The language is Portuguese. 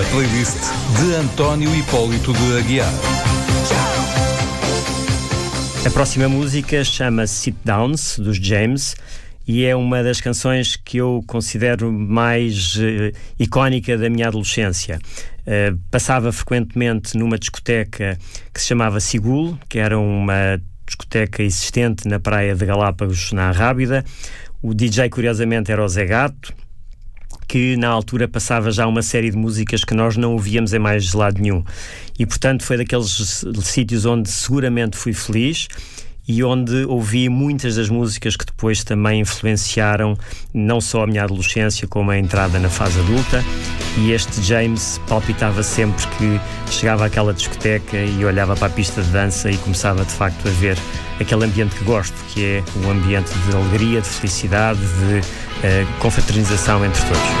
A playlist de António Hipólito de Aguiar. A próxima música chama-se Sit Downs, dos James, e é uma das canções que eu considero mais icónica da minha adolescência. Passava frequentemente numa discoteca que se chamava Sigul, que era uma discoteca existente na praia de Galápagos, na Arrábida. O DJ, curiosamente, era o Zé Gato, que na altura passava já uma série de músicas que nós não ouvíamos em mais lado nenhum. E, portanto, foi daqueles sítios onde seguramente fui feliz e onde ouvi muitas das músicas que depois também influenciaram não só a minha adolescência, como a entrada na fase adulta. E este James palpitava sempre que chegava àquela discoteca e olhava para a pista de dança e começava, de facto, a ver aquele ambiente que gosto, que é um ambiente de alegria, de felicidade, de confraternização entre todos.